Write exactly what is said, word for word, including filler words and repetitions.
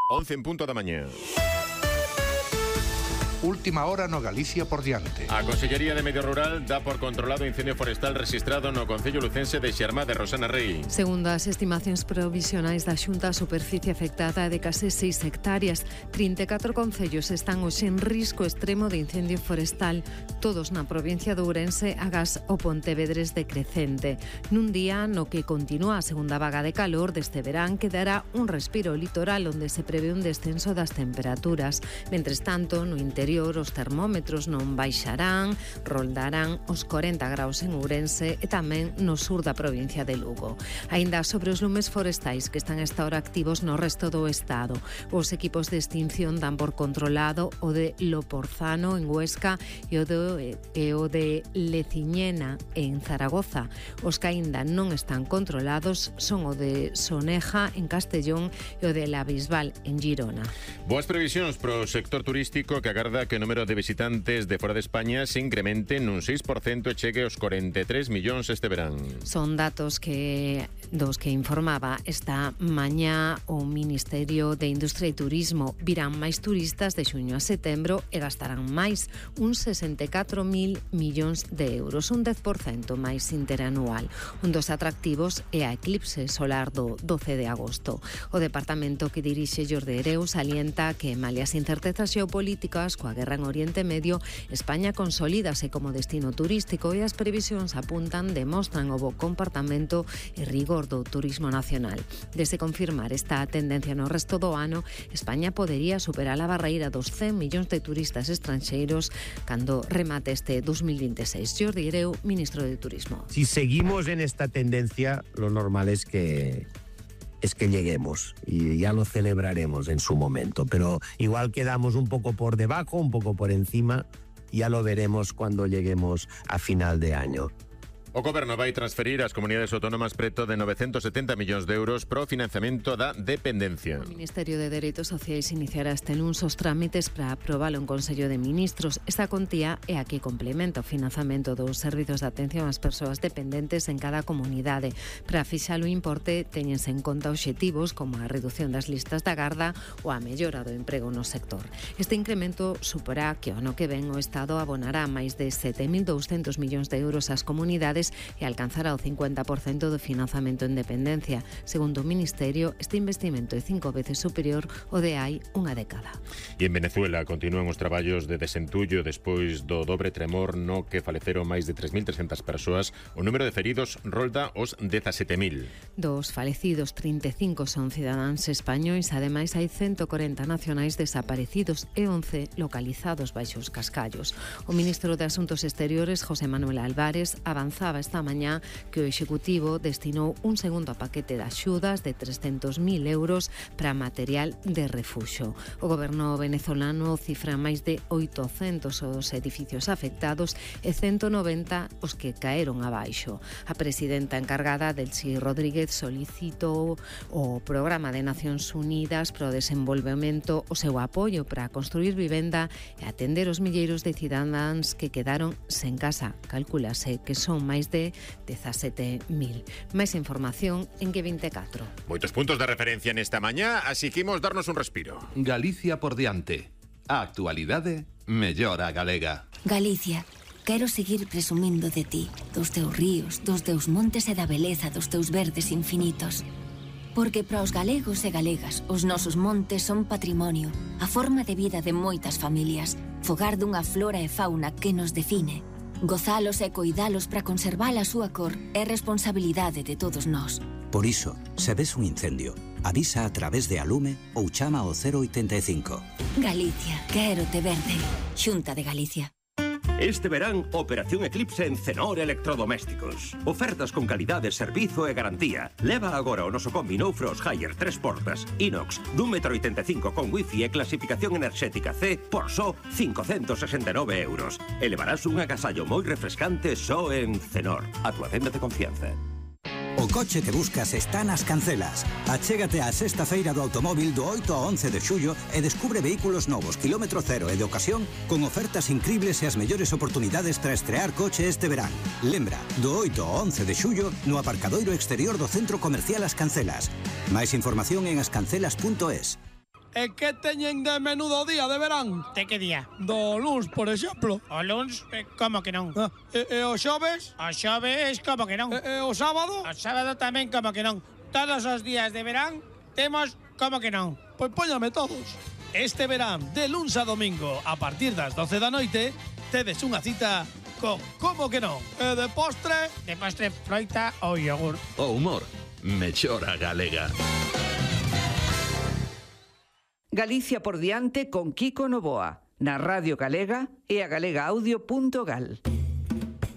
once en punto da mañá. Última hora no Galicia por diante. A Consellería de Medio Rural dá por controlado o incendio forestal rexistrado no concello lucense de Xermá de Rosana Rei. Segundo as estimacións provisionais da Xunta, a superficie afectada é de case seis hectáreas. trinta e catro concellos están hoxe en risco extremo de incendio forestal, todos na provincia de Ourense, agás o Pontevedres de Crecente. Nun día no que continúa a segunda vaga de calor deste verán, que dará un respiro litoral onde se prevé un descenso das temperaturas. Mentres tanto, no interior os termómetros non baixarán, roldarán os corenta graus en Ourense e tamén no sur da provincia de Lugo. Aínda sobre os lumes forestais que están esta hora activos no resto do estado. Os equipos de extinción dan por controlado o de Loporzano en Huesca e o de, e o de Leciñena en Zaragoza. Os que aínda non están controlados son o de Soneja en Castellón e o de La Bisbal en Girona. Boas previsións pro sector turístico, que agarda que o número de visitantes de fora de España se incremente nun seis por cento e chegue aos corenta e tres millóns este verán. Son datos que dos que informaba esta mañá o Ministerio de Industria e Turismo. Virán máis turistas de xuño a setembro e gastarán máis, uns sesenta e catro mil millóns de euros, un dez por cento máis interanual. Un dos atractivos é a eclipse solar do doce de agosto. O departamento que dirixe Jordi Hereu salienta que, malia as incertezas xeopolíticas coa guerra en Oriente Medio, España consolídase como destino turístico e as previsións apuntan demostran o bo comportamento e rigor do turismo nacional. Desde confirmar esta tendencia no resto do ano, España podería superar a barreira dos cen millóns de turistas estranxeiros cando remate este dos mil veintiséis. Jordi Hereu, ministro de Turismo. Si seguimos en esta tendencia, lo normal es que es que lleguemos y ya lo celebraremos en su momento, pero igual quedamos un poco por debajo, un poco por encima, ya lo veremos cuando lleguemos a final de año. O Goberno vai transferir ás comunidades autónomas preto de novecentos setenta millóns de euros pro financiamento da dependencia. O Ministerio de Dereitos Sociais iniciará este luns os trámites para aprobalo en Consello de Ministros. Esta contía é a que complementa o financiamento dos servizos de atención ás persoas dependentes en cada comunidade. Para fixar o importe, teñense en conta obxectivos como a reducción das listas da garda ou a mellora do emprego no sector. Este incremento suporá que o ano que ven o Estado abonará máis de sete mil douscentos millóns de euros ás comunidades e alcanzará o cincuenta por cento do financiamento en dependencia. Segundo o Ministerio, este investimento é cinco veces superior ao de hai unha década. E en Venezuela continúan os traballos de desentullo despois do dobre tremor no que faleceron máis de tres mil trescentas persoas. O número de feridos rolda os dezasete mil. Dos falecidos, trinta e cinco son cidadáns españois, ademais hai ciento corenta nacionais desaparecidos e once localizados baixo os cascallos. O ministro de Asuntos Exteriores, José Manuel Álvarez, avanzaba esta mañá que o Executivo destinou un segundo paquete de axudas de trescentos mil euros para material de refuxo. O goberno venezolano cifra máis de oitocentos os edificios afectados e ciento noventa os que caeron abaixo. A presidenta encargada, Delcy Rodríguez, solicitou o Programa de Nacións Unidas para o Desenvolvemento o seu apoio para construir vivenda e atender os milleiros de cidadáns que quedaron sen casa. Calcúlase que son máis de dezasete mil. Máis información en G veinticuatro. Moitos puntos de referencia nesta mañá, así que imos darnos un respiro. Galicia por diante. A actualidade mellora a galega. Galicia, quero seguir presumindo de ti, dos teus ríos, dos teus montes e da beleza dos teus verdes infinitos. Porque para os galegos e galegas, os nosos montes son patrimonio, a forma de vida de moitas familias, fogar dunha flora e fauna que nos define. Gozalos e coidalos para conservar a súa cor é responsabilidade de todos nós. Por iso, se ves un incendio, avisa a través de Alume ou chama ao cero oitenta e cinco. Galicia, quero te verde. Xunta de Galicia. Este verán, Operación Eclipse en Cenor Electrodomésticos. Ofertas con calidade, servizo e garantía. Leva agora o noso combi No Frost Higher tres portas, inox, dun metro oitenta e cinco con wifi e clasificación enerxética C por só cincocentos sesenta e nove euros. E levarás un agasallo moi refrescante só en Cenor, a tua tenda de confianza. O coche que buscas está nas Cancelas. Achégate á sexta feira do automóvil do oito ao once de xullo e descubre vehículos novos, kilómetro cero e de ocasión con ofertas incribles e as mellores oportunidades para estrear coche este verán. Lembra, do oito ao once de xullo no aparcadoiro exterior do Centro Comercial As Cancelas. Máis información en ascancelas punto es. E que teñen de menudo día de verán? De que día? Do luns, por exemplo. O luns, eh, como que non? Ah, e, e o xoves? O xoves, como que non? E, e o sábado? O sábado tamén, como que non? Todos os días de verán temos como que non? Pois póñame todos. Este verán, de luns a domingo, a partir das doce da noite, tedes unha cita con como que non? E de postre? De postre, froita ou yogur. O humor, mellora galega. Galicia por diante con Kiko Novoa, na Radio Galega e a galega audio punto gal.